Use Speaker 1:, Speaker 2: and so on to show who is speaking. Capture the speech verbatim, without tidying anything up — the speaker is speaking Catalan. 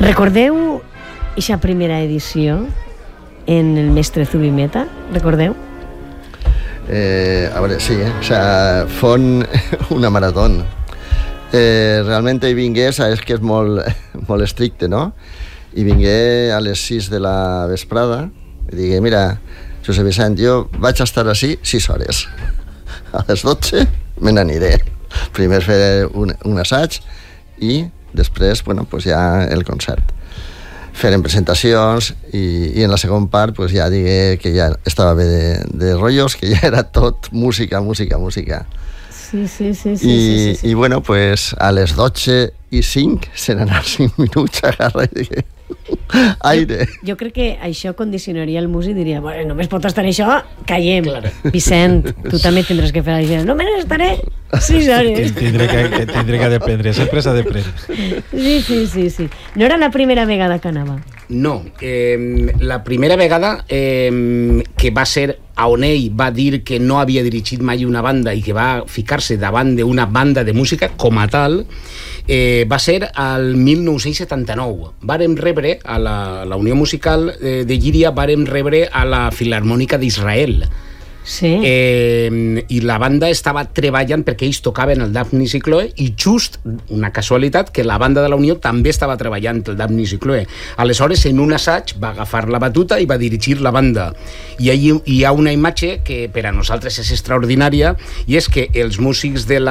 Speaker 1: Recordeu eixa primera edició en el Mestre Zubimeta? Recordeu?
Speaker 2: Eh, a veure, sí, eh? O sea, fon una maratón. Eh, realment hi vingué, és que és molt, molt estricte, no? I vingué a les sis de la vesprada i digué, mira, Josep Vicent, jo vaig estar així sis hores. A les dotze me n'aniré. Primer fer un, un assaig i després, bueno, pues ja el concert. Feren presentacions i, i en la segona part pues ja digué que ja estava bé de, de rotllos, que ja era tot música, música, música.
Speaker 1: Sí, sí, sí, sí,
Speaker 2: I,
Speaker 1: sí, sí, sí.
Speaker 2: i bueno, pues a les dotze i cinc se n'anà cinc minuts a agarrar i digué aire.
Speaker 1: Jo, jo crec que això condicionaria el músic i diria, bueno, només pot estar això, callem.
Speaker 3: Claro.
Speaker 1: Vicent, tu també tindràs que fer això. Només estaré sis hores.
Speaker 4: Tindré que, tindré que d'aprendre, sempre s'ha d'aprendre.
Speaker 1: Sí, sí, sí, sí. No era la primera vegada que anava?
Speaker 3: No, eh, la primera vegada eh, que va ser on ell va dir que no havia dirigit mai una banda i que va ficar-se davant d'una banda de música com a tal, eh, va ser al mil nou-cents setanta-nou. Vàrem rebre a la, a la Unió Musical eh, de Llíria, vàrem rebre a la Filharmònica d'Israel.
Speaker 1: Sí.
Speaker 3: Eh, i la banda estava treballant perquè ells tocaven el Daphnis i Chloe i just, una casualitat, que la banda de la Unió també estava treballant el Daphnis i Chloe. Aleshores, en un assaig va agafar la batuta i va dirigir la banda. I allí hi ha una imatge que per a nosaltres és extraordinària, i és que els músics de la